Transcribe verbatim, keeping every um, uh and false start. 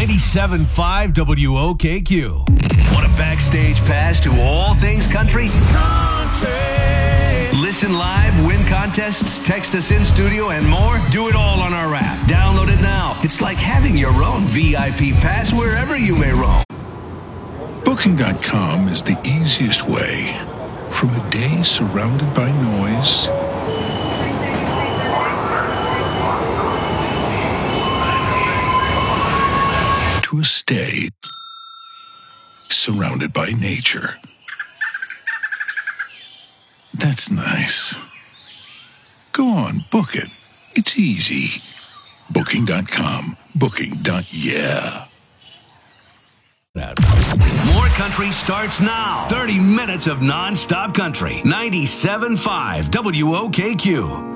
ninety-seven point five W O K Q. Want a backstage pass to all things country? Country. Listen live, win contests, text us in studio, and more? Do it all on our app. Download it now. It's like having your own V I P pass wherever you may roam. Booking dot com is the easiest way from a day surrounded by noise to a stay surrounded by nature. That's nice. Go on, book it. It's easy. Booking dot com. Booking. Yeah. More country starts now. thirty minutes of non-stop country. ninety-seven point five W O K Q.